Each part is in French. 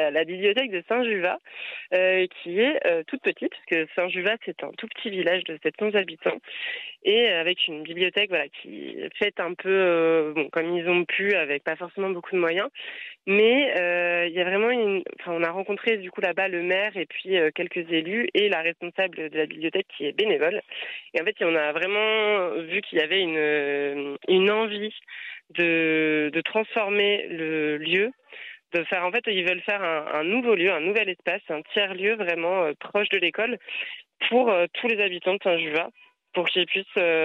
la bibliothèque de Saint-Juvat, qui est toute petite, parce que Saint-Juvat, c'est un tout petit village de 700 habitants, et avec une bibliothèque qui est faite un peu comme ils ont pu, avec pas forcément beaucoup de moyens. Mais il y a vraiment on a rencontré du coup là-bas le maire et puis quelques élus et la responsable de la bibliothèque qui est bénévole. Et en fait, on a vraiment vu qu'il y avait une envie de transformer le lieu, de faire, en fait, ils veulent faire un nouveau lieu, un nouvel espace, un tiers-lieu vraiment proche de l'école pour tous les habitants de Saint-Juvat, pour qu'ils puissent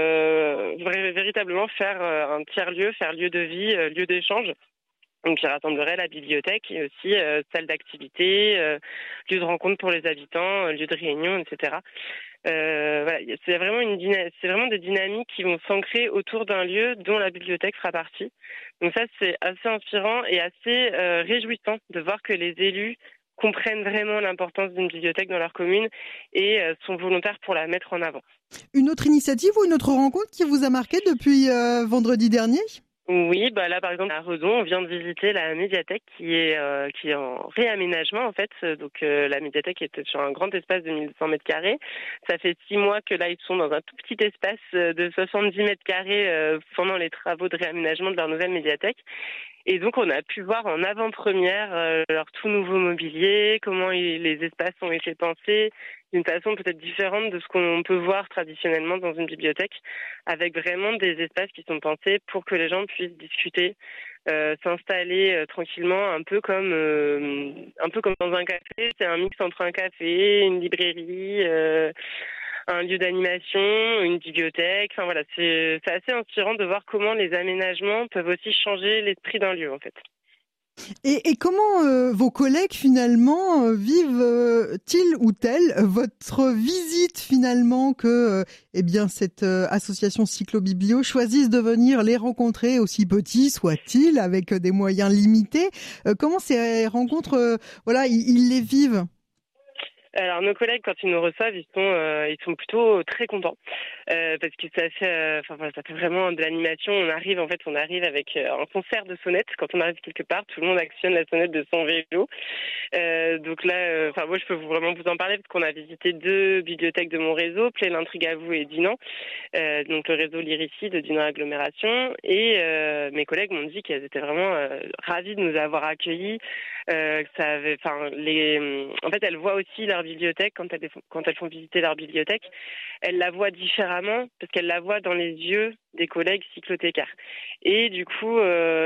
véritablement faire un tiers-lieu, faire lieu de vie, lieu d'échange. Donc, qui rassemblerait la bibliothèque et aussi salle d'activité, lieu de rencontre pour les habitants, lieu de réunion, etc. Voilà, c'est vraiment des dynamiques qui vont s'ancrer autour d'un lieu dont la bibliothèque fera partie. Donc ça, c'est assez inspirant et assez réjouissant de voir que les élus comprennent vraiment l'importance d'une bibliothèque dans leur commune et sont volontaires pour la mettre en avant. Une autre initiative ou une autre rencontre qui vous a marqué depuis vendredi dernier ? Oui, là par exemple à Redon, on vient de visiter la médiathèque qui est en réaménagement en fait. Donc la médiathèque est sur un grand espace de 1200 mètres carrés. Ça fait 6 mois que là ils sont dans un tout petit espace de 70 mètres carrés pendant les travaux de réaménagement de leur nouvelle médiathèque. Et donc, on a pu voir en avant-première leur tout nouveau mobilier, comment les espaces ont été pensés d'une façon peut-être différente de ce qu'on peut voir traditionnellement dans une bibliothèque, avec vraiment des espaces qui sont pensés pour que les gens puissent discuter, s'installer tranquillement, un peu comme dans un café. C'est un mix entre un café, une librairie, un lieu d'animation, une bibliothèque. Enfin voilà, c'est assez inspirant de voir comment les aménagements peuvent aussi changer l'esprit d'un lieu en fait. Et comment vos collègues finalement vivent-ils ou elles votre visite finalement que cette association Cyclobiblio choisisse de venir les rencontrer, aussi petits soient-ils, avec des moyens limités. Comment ces rencontres ils les vivent? Alors nos collègues, quand ils nous reçoivent, ils sont plutôt très contents parce que ça fait vraiment de l'animation. On arrive avec un concert de sonnettes. Quand on arrive quelque part, tout le monde actionne la sonnette de son vélo. Donc là, moi je peux vraiment vous en parler parce qu'on a visité 2 bibliothèques de mon réseau, Play Trigavou et Dinan. Donc le réseau Lyrici de Dinan Agglomération. Et mes collègues m'ont dit qu'elles étaient vraiment ravies de nous avoir accueillis. En fait, elles voient aussi leur bibliothèque quand elles font visiter leur bibliothèque. Elles la voient différemment parce qu'elles la voient dans les yeux des collègues cyclothécaires. Et du coup,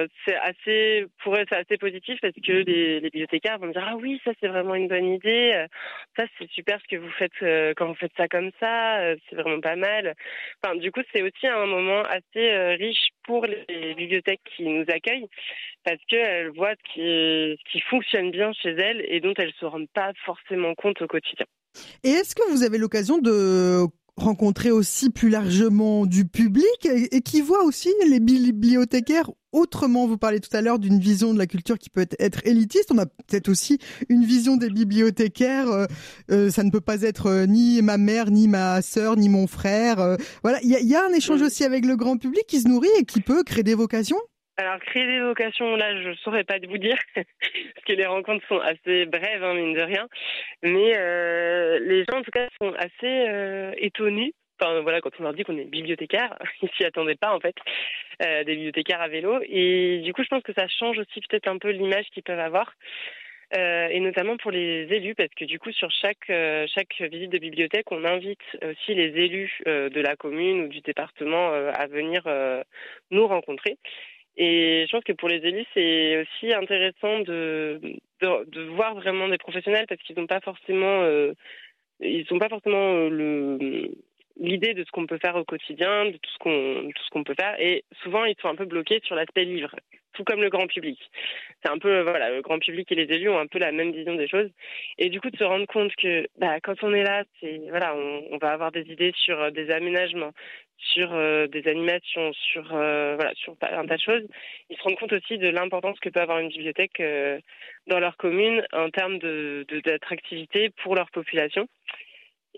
pour eux, c'est assez positif parce que les bibliothécaires vont me dire ah oui, ça c'est vraiment une bonne idée. Ça c'est super ce que vous faites quand vous faites ça comme ça. C'est vraiment pas mal. Enfin, du coup, c'est aussi un moment assez riche pour les bibliothèques qui nous accueillent parce qu'elles voient ce qui fonctionne bien chez elles et dont elles ne se rendent pas forcément compte au quotidien. Et est-ce que vous avez l'occasion de rencontrer aussi plus largement du public et qui voit aussi les bibliothécaires autrement? Vous parlez tout à l'heure d'une vision de la culture qui peut être élitiste. On a peut-être aussi une vision des bibliothécaires. Ça ne peut pas être ni ma mère, ni ma sœur, ni mon frère. Voilà, il y a un échange aussi avec le grand public qui se nourrit et qui peut créer des vocations. Alors, créer des vocations, là, je saurais pas vous dire, parce que les rencontres sont assez brèves, mine de rien. Mais les gens, en tout cas, sont assez étonnés. Enfin, voilà, quand on leur dit qu'on est bibliothécaire, ils s'y attendaient pas, en fait, des bibliothécaires à vélo. Et du coup, je pense que ça change aussi peut-être un peu l'image qu'ils peuvent avoir. Et notamment pour les élus, parce que du coup, sur chaque visite de bibliothèque, on invite aussi les élus de la commune ou du département à venir nous rencontrer. Et je pense que pour les élus, c'est aussi intéressant de voir vraiment des professionnels parce qu'ils n'ont pas forcément, l'idée de ce qu'on peut faire au quotidien, de tout ce qu'on peut faire. Et souvent, ils sont un peu bloqués sur l'aspect livre, tout comme le grand public. C'est un peu, le grand public et les élus ont un peu la même vision des choses. Et du coup, de se rendre compte que, quand on est là, on va avoir des idées sur des aménagements, sur des animations, sur un tas de choses. Ils se rendent compte aussi de l'importance que peut avoir une bibliothèque dans leur commune en termes d'attractivité pour leur population.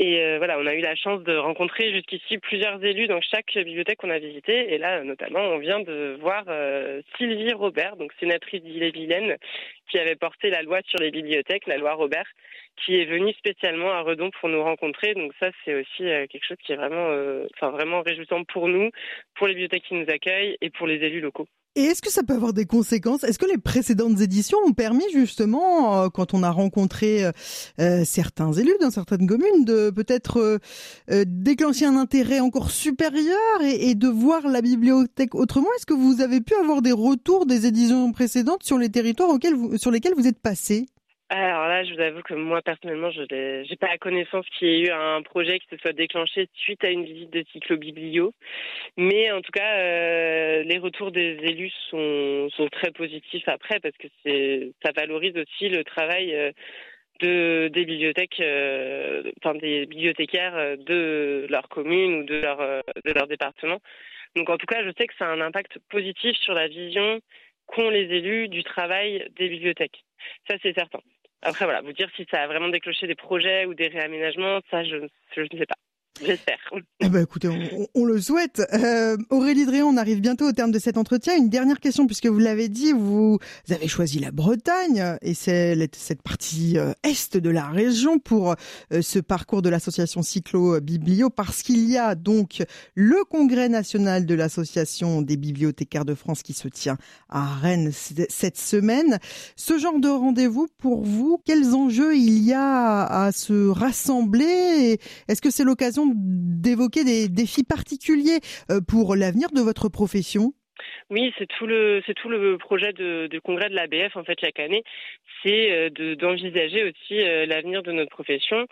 Et voilà, on a eu la chance de rencontrer jusqu'ici plusieurs élus dans chaque bibliothèque qu'on a visité. Et là, notamment, on vient de voir Sylvie Robert, donc sénatrice d'Ille-et-Vilaine, qui avait porté la loi sur les bibliothèques, la loi Robert, qui est venue spécialement à Redon pour nous rencontrer. Donc ça, c'est aussi quelque chose qui est vraiment réjouissant pour nous, pour les bibliothèques qui nous accueillent et pour les élus locaux. Et est-ce que ça peut avoir des conséquences? Est-ce que les précédentes éditions ont permis justement, quand on a rencontré certains élus dans certaines communes, de peut-être déclencher un intérêt encore supérieur et de voir la bibliothèque autrement? Est-ce que vous avez pu avoir des retours des éditions précédentes sur les territoires sur lesquels vous êtes passés? Alors là, je vous avoue que moi, personnellement, j'ai pas la connaissance qu'il y ait eu un projet qui se soit déclenché suite à une visite de cyclobiblio. Mais en tout cas, les retours des élus sont très positifs après, parce que ça valorise aussi le travail des bibliothèques, des bibliothécaires de leur commune ou de leur département. Donc en tout cas, je sais que ça a un impact positif sur la vision qu'ont les élus du travail des bibliothèques. Ça, c'est certain. Après, voilà, vous dire si ça a vraiment déclenché des projets ou des réaménagements, ça, je ne sais pas. J'espère. Eh ben, écoutez, on le souhaite. Aurélie Dréan, on arrive bientôt au terme de cet entretien. Une dernière question, puisque vous l'avez dit, vous avez choisi la Bretagne et c'est cette partie est de la région pour ce parcours de l'association Cyclo-Biblio, parce qu'il y a donc le congrès national de l'association des bibliothécaires de France qui se tient à Rennes cette semaine. Ce genre de rendez-vous, pour vous, quels enjeux il y a à se rassembler? Est-ce que c'est l'occasion d'évoquer des défis particuliers pour l'avenir de votre profession? Oui, c'est tout le projet du congrès de l'ABF en fait chaque année, c'est d'envisager aussi l'avenir de notre profession.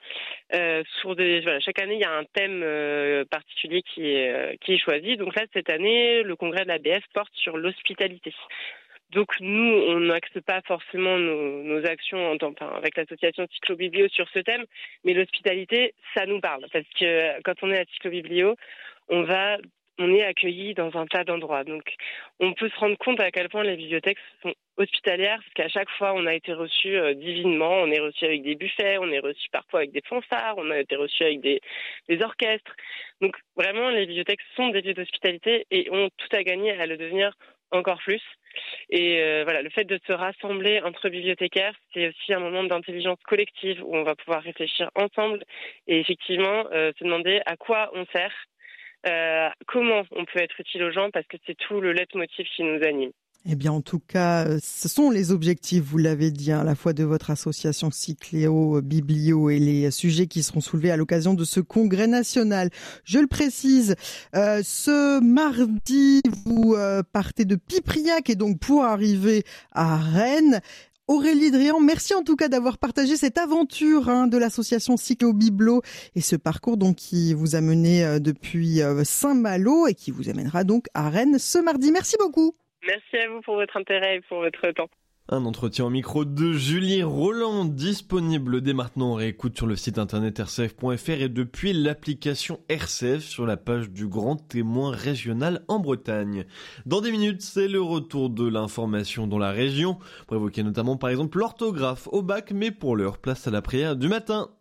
Chaque année il y a un thème particulier qui est choisi. Donc là cette année le congrès de l'ABF porte sur l'hospitalité. Donc nous, on n'axe pas forcément nos actions avec l'association Cyclo-Biblio sur ce thème, mais l'hospitalité, ça nous parle. Parce que quand on est à Cyclo-Biblio, on est accueilli dans un tas d'endroits. Donc on peut se rendre compte à quel point les bibliothèques sont hospitalières, parce qu'à chaque fois, on a été reçus divinement. On est reçus avec des buffets, on est reçus parfois avec des fanfares, on a été reçus avec des orchestres. Donc vraiment, les bibliothèques sont des lieux d'hospitalité et ont tout à gagner à le devenir encore plus. Et le fait de se rassembler entre bibliothécaires, c'est aussi un moment d'intelligence collective où on va pouvoir réfléchir ensemble et effectivement se demander à quoi on sert, comment on peut être utile aux gens, parce que c'est tout le leitmotiv qui nous anime. Eh bien, en tout cas, ce sont les objectifs, vous l'avez dit, à la fois de votre association Cyclo-Biblio et les sujets qui seront soulevés à l'occasion de ce congrès national. Je le précise, ce mardi, vous partez de Pipriac et donc pour arriver à Rennes. Aurélie Dréan, merci en tout cas d'avoir partagé cette aventure de l'association Cyclo-Biblio et ce parcours donc qui vous a mené depuis Saint-Malo et qui vous amènera donc à Rennes ce mardi. Merci beaucoup. Merci à vous pour votre intérêt et pour votre temps. Un entretien au micro de Julie Roland, disponible dès maintenant en réécoute sur le site internet rcf.fr et depuis l'application RCF sur la page du Grand Témoin régional en Bretagne. Dans 10 minutes, c'est le retour de l'information dans la région, pour évoquer notamment par exemple l'orthographe au bac, mais pour l'heure, place à la prière du matin.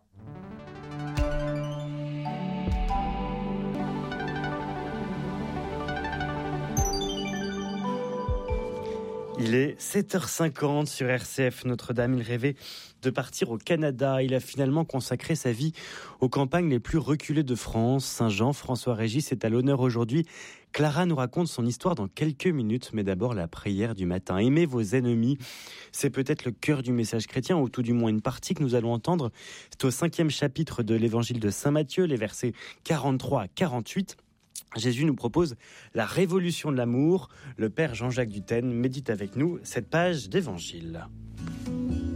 Il est 7h50 sur RCF Notre-Dame. Il rêvait de partir au Canada. Il a finalement consacré sa vie aux campagnes les plus reculées de France. Saint-Jean, François-Régis est à l'honneur aujourd'hui. Clara nous raconte son histoire dans quelques minutes, mais d'abord la prière du matin. Aimez vos ennemis, c'est peut-être le cœur du message chrétien, ou tout du moins une partie que nous allons entendre. C'est au 5e chapitre de l'évangile de Saint Matthieu, les versets 43 à 48. Jésus nous propose la révolution de l'amour. Le père Jean-Jacques Dutène médite avec nous cette page d'évangile.